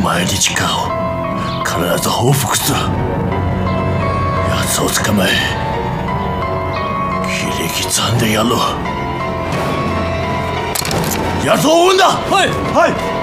毎日かを必ず報復する。奴を捕まえ切り刻んでやろう。奴を追うんだ。 はい。